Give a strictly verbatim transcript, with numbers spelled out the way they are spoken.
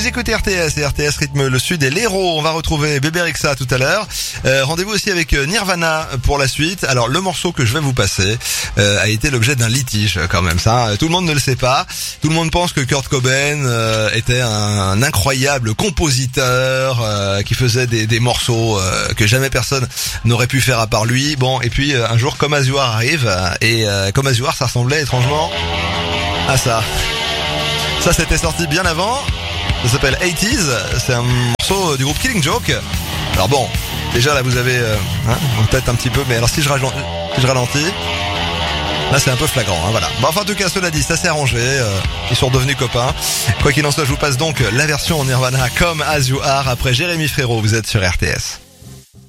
Vous écoutez R T S et R T S rythme le sud et l'héros. On va retrouver Bébé Rexha tout à l'heure. Euh, rendez-vous aussi avec Nirvana pour la suite. Alors le morceau que je vais vous passer euh, a été l'objet d'un litige quand même. Ça, tout le monde ne le sait pas. Tout le monde pense que Kurt Cobain euh, était un, un incroyable compositeur euh, qui faisait des, des morceaux euh, que jamais personne n'aurait pu faire à part lui. Bon, et puis euh, un jour Come As You Are arrive et euh, Come As You Are, ça ressemblait étrangement à ça. Ça, c'était sorti bien avant. Ça s'appelle eighties. C'est un morceau du groupe Killing Joke. Alors bon, déjà là vous avez euh, hein, en tête un petit peu, mais alors si je ralentis, si je ralentis là c'est un peu flagrant, hein, voilà. Bon, enfin en tout cas, cela dit, ça s'est arrangé. Euh, ils sont devenus copains. Quoi qu'il en soit, je vous passe donc la version en Nirvana Come As You Are après Jérémy Frérot. Vous êtes sur R T S.